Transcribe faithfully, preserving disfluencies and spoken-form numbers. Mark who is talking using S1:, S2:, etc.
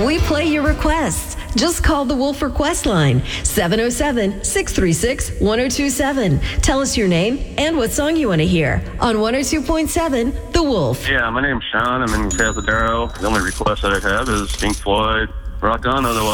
S1: We play your requests. Just call the Wolf Request line, seven oh seven, six three six, one oh two seven. Tell us your name and what song you want to hear on one oh two point seven The Wolf.
S2: Yeah, my name's Sean. I'm in Casadero. The only request that I have is Pink Floyd, Rock On Otherwise.